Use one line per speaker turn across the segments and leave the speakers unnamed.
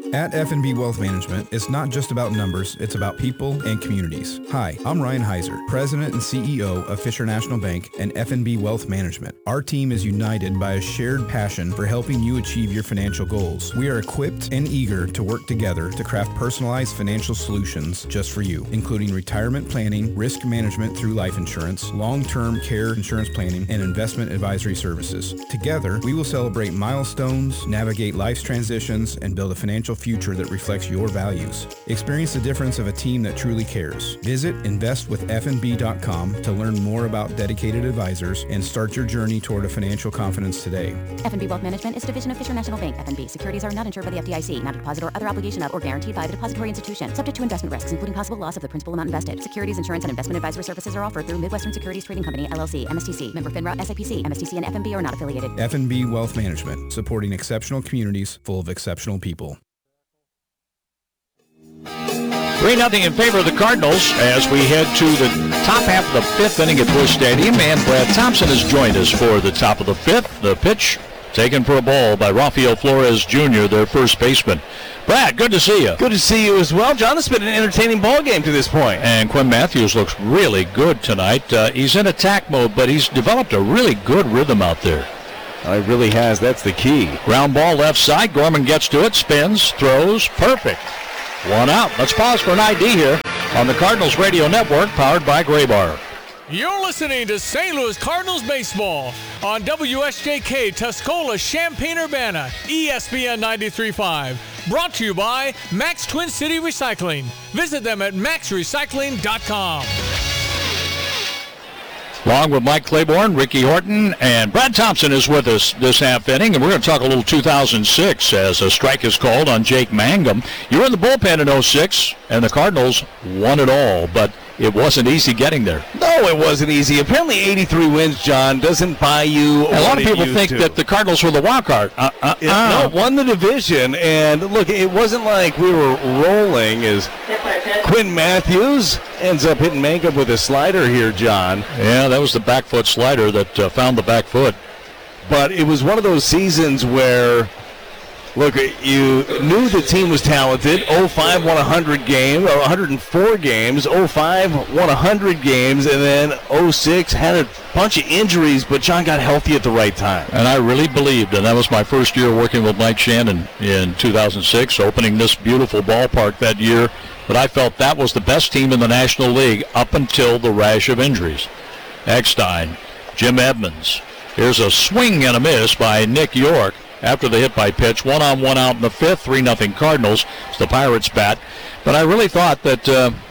At F&B Wealth Management, it's not just about numbers, it's about people and communities. Hi, I'm Ryan Heiser, President and CEO of Fisher National Bank and F&B Wealth Management. Our team is united by a shared passion for helping you achieve your financial goals. We are equipped and eager to work together to craft personalized financial solutions just for you, including retirement planning, risk management through life insurance, long-term care insurance planning, and investment advisory services. Together, we will celebrate milestones, navigate life's transitions, and build a financial future that reflects your values. Experience the difference of a team that truly cares. Visit investwithfnb.com to learn more about dedicated advisors and start your journey toward a financial confidence today.
F&B Wealth Management is a division of Fisher National Bank. F&B securities are not insured by the FDIC, not a deposit or other obligation of or guaranteed by the depository institution, subject to investment risks, including possible loss of the principal amount invested. Securities, insurance, and investment advisory services are offered through Midwestern Securities Trading Company, LLC, MSTC, member FINRA, SIPC. MSTC and F&B are not affiliated.
F&B Wealth Management, supporting exceptional communities full of exceptional people.
3-0 in favor of the Cardinals as we head to the top half of the fifth inning at Busch Stadium. And Brad Thompson has joined us for the top of the fifth. The pitch taken for a ball by Rafael Flores Jr., their first baseman. Brad, good to see you.
Good to see you as well, John. It's been an entertaining ball game to this point.
And Quinn Matthews looks really good tonight. He's in attack mode, but he's developed a really good rhythm out there.
It really has. That's the key.
Ground ball left side. Gorman gets to it, spins, throws. Perfect. One out. Let's pause for an ID here on the Cardinals Radio Network, powered by Graybar.
You're listening to St. Louis Cardinals baseball on WSJK Tuscola, Champaign-Urbana, ESPN 93.5. Brought to you by Max Twin City Recycling. Visit them at maxrecycling.com.
Along with Mike Claiborne, Ricky Horton, and Brad Thompson is with us this half inning, and we're going to talk a little 2006 as a strike is called on Jake Mangum. You were in the bullpen in 06, and the Cardinals won it all, but it wasn't easy getting there.
No, it wasn't easy. Apparently 83 wins, John, doesn't buy you
a lot of people think that the Cardinals were the wild card.
No, won the division, and look, it wasn't like we were rolling as Quinn Matthews ends up hitting Mangum with a slider here, John.
Yeah, that was the back foot slider that found the back foot.
But it was one of those seasons where, look, you knew the team was talented. 05 won 100 games, or 104 games. 05 won 100 games, and then 06 had a bunch of injuries, but John got healthy at the right time.
And I really believed, and that was my first year working with Mike Shannon in 2006, opening this beautiful ballpark that year. But I felt that was the best team in the National League up until the rash of injuries. Eckstein, Jim Edmonds. Here's a swing and a miss by Nick York after the hit by pitch. 1-on-1 out in the fifth, 3-0 Cardinals. It's the Pirates' bat. But I really thought that,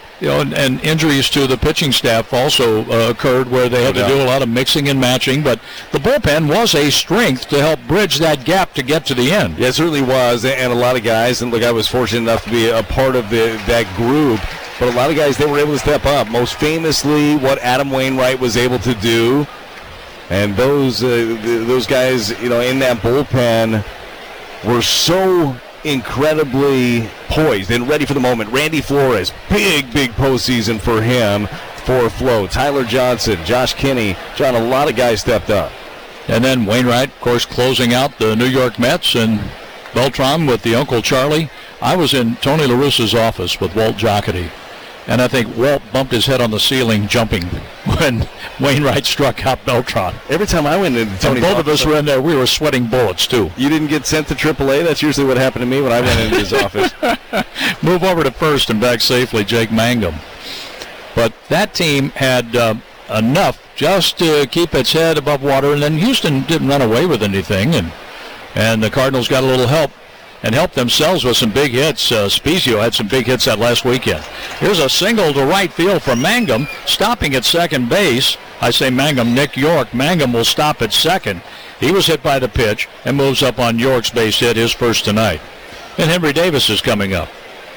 and injuries to the pitching staff also occurred where they had to do a lot of mixing and matching. But the bullpen was a strength to help bridge that gap to get to the end.
Yeah, it certainly was. And a lot of guys, and look, I was fortunate enough to be a part of that group. But a lot of guys, they were able to step up. Most famously, what Adam Wainwright was able to do. And those guys, in that bullpen were so incredibly poised and ready for the moment. Randy Flores, big postseason for him, for Flo. Tyler Johnson, Josh Kinney. John, a lot of guys stepped up.
And then Wainwright, of course, closing out the New York Mets, and Beltran with the Uncle Charlie. I was in Tony La Russa's office with Walt Jocketty. And I think Walt bumped his head on the ceiling jumping when Wainwright struck out Beltran.
Every time I went into Tony's
both of us were in there, we were sweating bullets, too.
You didn't get sent to AAA? That's usually what happened to me when I went into his office.
Move over to first and back safely, Jake Mangum. But that team had enough just to keep its head above water, and then Houston didn't run away with anything, and the Cardinals got a little help. And helped themselves with some big hits. Spezio had some big hits that last weekend. Here's a single to right field for Mangum, stopping at second base. I say Mangum, Nick York. Mangum will stop at second. He was hit by the pitch and moves up on York's base hit, his first tonight. And Henry Davis is coming up.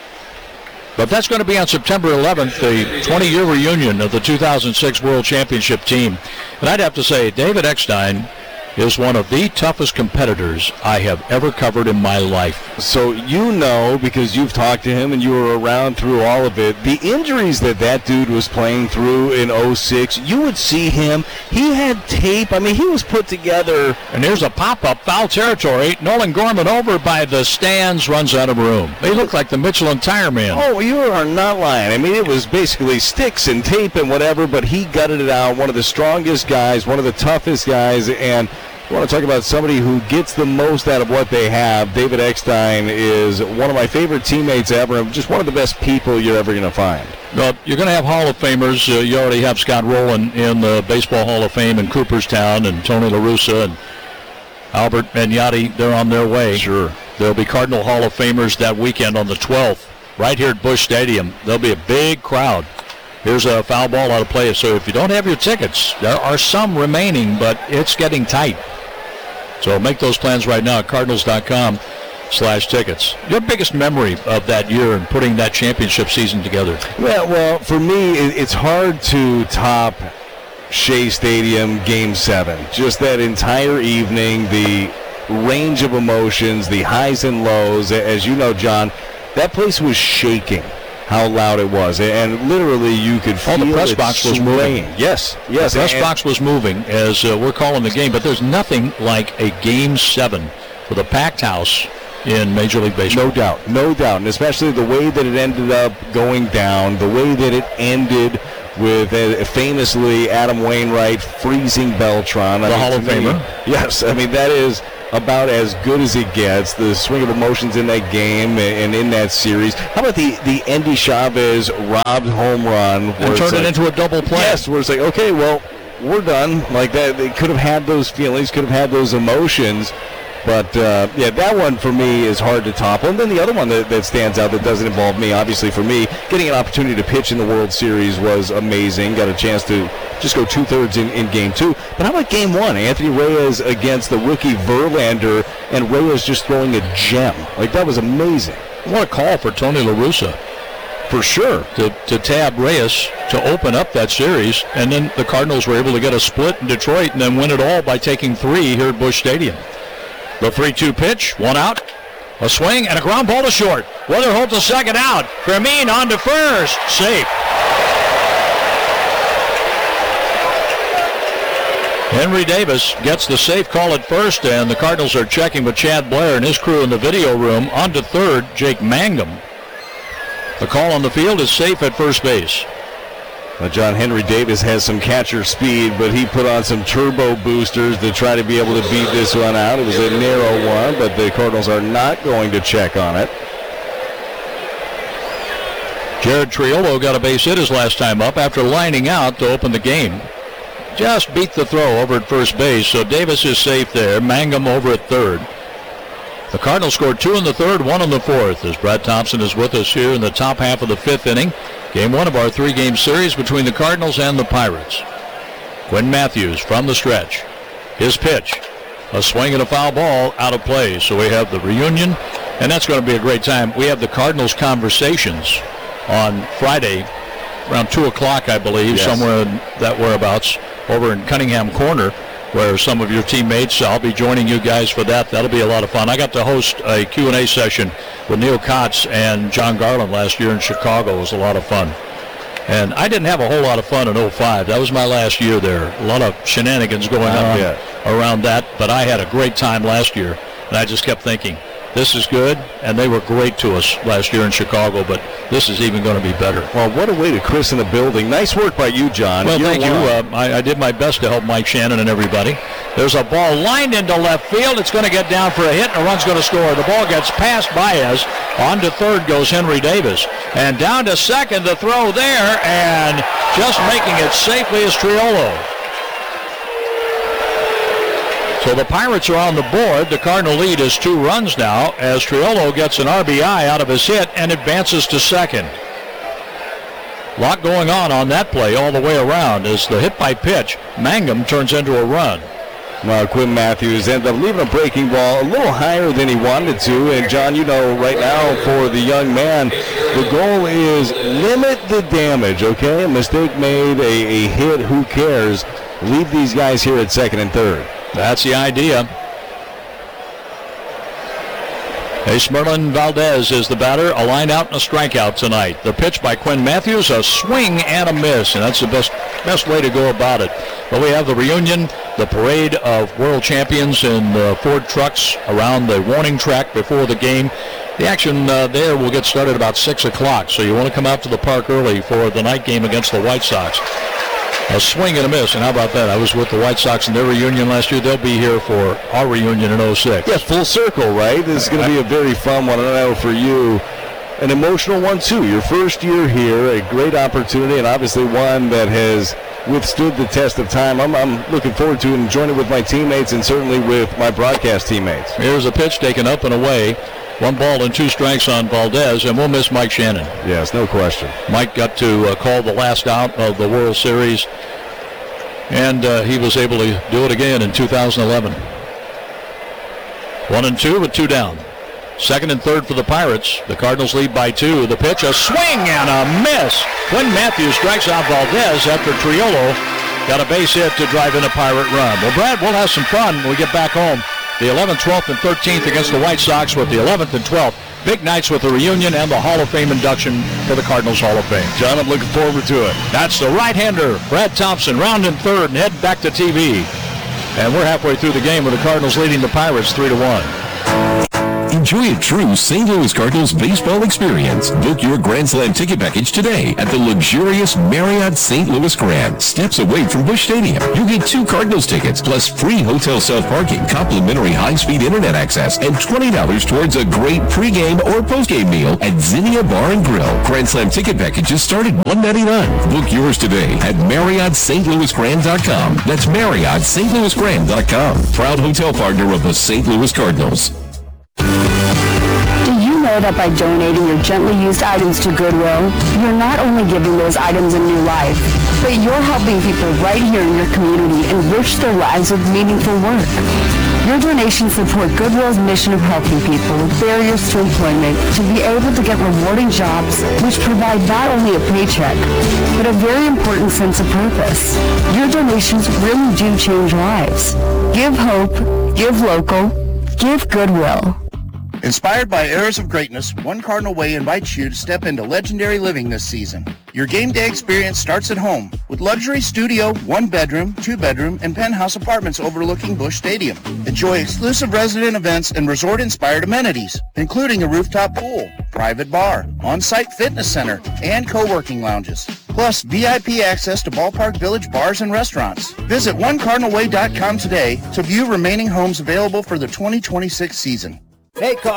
But that's going to be on September 11th, the 20-year reunion of the 2006 World Championship team. And I'd have to say, David Eckstein is one of the toughest competitors I have ever covered in my life.
So you know, because you've talked to him and you were around through all of it, the injuries that dude was playing through in 06, you would see him. He had tape. I mean, he was put together.
And here's a pop-up, foul territory. Nolan Gorman over by the stands, runs out of room. They look like the Michelin Tire Man.
Oh, you are not lying. I mean, it was basically sticks and tape and whatever, but he gutted it out. One of the strongest guys, one of the toughest guys, and I want to talk about somebody who gets the most out of what they have. David Eckstein is one of my favorite teammates ever, and just one of the best people you're ever going to find.
Well, you're going to have Hall of Famers. You already have Scott Rowland in the Baseball Hall of Fame in Cooperstown, and Tony La Russa and Albert Magnotti. They're on their way.
Sure.
There'll be Cardinal Hall of Famers that weekend on the 12th, right here at Busch Stadium. There'll be a big crowd. Here's a foul ball out of play. So if you don't have your tickets, there are some remaining, but it's getting tight. So make those plans right now at cardinals.com/tickets. Your biggest memory of that year and putting that championship season together?
Well, for me, it's hard to top Shea Stadium Game 7. Just that entire evening, the range of emotions, the highs and lows. As you know, John, that place was shaking. How loud it was, and literally you could feel
the press box was moving.
Yes.
The press box was moving as we're calling the game, but there's nothing like a Game 7 with a packed house in Major League Baseball.
No doubt, and especially the way that it ended up going down, the way that it ended with famously Adam Wainwright freezing Beltran.
The Hall of Famer.
Yes, I mean, that is about as good as it gets. The swing of emotions in that game and in that series. How about the Endy Chavez robbed home run?
And turned it into a double play.
Yes, where it's like, okay, well, we're done. Like that, they could have had those feelings, could have had those emotions. But, that one for me is hard to topple. And then the other one that stands out that doesn't involve me, obviously for me, getting an opportunity to pitch in the World Series was amazing. Got a chance to just go 2/3 in Game 2. But how about Game 1? Anthony Reyes against the rookie Verlander, and Reyes just throwing a gem. Like, that was amazing.
What a call for Tony La Russa.
For sure.
To tab Reyes to open up that series, and then the Cardinals were able to get a split in Detroit and then win it all by taking 3 here at Busch Stadium. The 3-2 pitch, 1 out, a swing, and a ground ball to short. Weather holds a second out. Fermin on to first, safe. Henry Davis gets the safe call at first, and the Cardinals are checking with Chad Blair and his crew in the video room. On to third, Jake Mangum. The call on the field is safe at first base.
John, Henry Davis has some catcher speed, but he put on some turbo boosters to try to be able to beat this one out. It was a narrow one, but the Cardinals are not going to check on it.
Jared Triolo got a base hit his last time up after lining out to open the game. Just beat the throw over at first base, so Davis is safe there. Mangum over at third. The Cardinals scored 2 in the third, 1 in the fourth, as Brad Thompson is with us here in the top half of the 5th inning. Game 1 of our 3-game series between the Cardinals and the Pirates. Quinn Matthews from the stretch. His pitch. A swing and a foul ball out of play. So we have the reunion, and that's going to be a great time. We have the Cardinals conversations on Friday around 2 o'clock, I believe, somewhere in that whereabouts over in Cunningham Corner, where some of your teammates, I'll be joining you guys for that. That'll be a lot of fun. I got to host a Q&A session with Neil Kotz and John Garland last year in Chicago. It was a lot of fun. And I didn't have a whole lot of fun in 05. That was my last year there. A lot of shenanigans going on around that, but I had a great time last year. And I just kept thinking, this is good, and they were great to us last year in Chicago, but this is even going to be better.
Well, what a way to christen the building. Nice work by you, John.
Well, thank you. I did my best to help Mike Shannon and everybody. There's a ball lined into left field. It's going to get down for a hit, and a run's going to score. The ball gets past Baez. On to third goes Henry Davis. And down to second, the throw there, and just making it safely is Triolo. So the Pirates are on the board. The Cardinal lead is 2 runs now as Triolo gets an RBI out of his hit and advances to second. A lot going on that play all the way around as the hit by pitch, Mangum turns into a run.
Well, Quinn Matthews ended up leaving a breaking ball a little higher than he wanted to. And, John, you know, right now for the young man, the goal is limit the damage, okay? A mistake made, a hit, who cares? Leave these guys here at second and third.
That's the idea. Esmeralda Valdez is the batter, a line out and a strikeout tonight. The pitch by Quinn Matthews, a swing and a miss, and that's the best way to go about it. But we have the reunion, the parade of world champions in Ford trucks around the warning track before the game. The action there will get started about 6 o'clock, so you want to come out to the park early for the night game against the White Sox. A swing and a miss, and how about that? I was with the White Sox in their reunion last year. They'll be here for our reunion in 06.
Yeah, full circle, right? This is going to be a very fun one. I know for you, an emotional one, too. Your first year here, a great opportunity, and obviously one that has withstood the test of time. I'm looking forward to enjoying it with my teammates and certainly with my broadcast teammates.
Here's a pitch taken up and away. 1 ball and 2 strikes on Valdez, and we'll miss Mike Shannon.
Yes, no question.
Mike got to call the last out of the World Series, and he was able to do it again in 2011. 1-2 with 2 down. Second and third for the Pirates. The Cardinals lead by 2. The pitch, a swing and a miss. Quinn Matthews strikes out Valdez after Triolo got a base hit to drive in a Pirate run. Well, Brad, we'll have some fun when we get back home. The 11th, 12th, and 13th against the White Sox with the 11th and 12th. Big nights with the reunion and the Hall of Fame induction for the Cardinals Hall of Fame.
John, I'm looking forward to it.
That's the right-hander, Brad Thompson, rounding third and heading back to TV. And we're halfway through the game with the Cardinals leading the Pirates 3-1.
Enjoy a true St. Louis Cardinals baseball experience. Book your Grand Slam ticket package today at the luxurious Marriott St. Louis Grand, steps away from Busch Stadium. You'll get 2 Cardinals tickets plus free hotel self-parking, complimentary high-speed internet access, and $20 towards a great pregame or postgame meal at Zinnia Bar and Grill. Grand Slam ticket packages start at $199. Book yours today at MarriottSt.LouisGrand.com. That's MarriottSt.LouisGrand.com. Proud hotel partner of the St. Louis Cardinals.
That by donating your gently used items to Goodwill, you're not only giving those items a new life, but you're helping people right here in your community enrich their lives with meaningful work. Your donations support Goodwill's mission of helping people with barriers to employment to be able to get rewarding jobs which provide not only a paycheck, but a very important sense of purpose. Your donations really do change lives. Give hope, give local, give Goodwill.
Inspired by Eras of Greatness, One Cardinal Way invites you to step into legendary living this season. Your game day experience starts at home with luxury studio, 1-bedroom, 2-bedroom, and penthouse apartments overlooking Busch Stadium. Enjoy exclusive resident events and resort-inspired amenities, including a rooftop pool, private bar, on-site fitness center, and co-working lounges. Plus, VIP access to Ballpark Village bars and restaurants. Visit OneCardinalWay.com today to view remaining homes available for the 2026 season.
Hey, car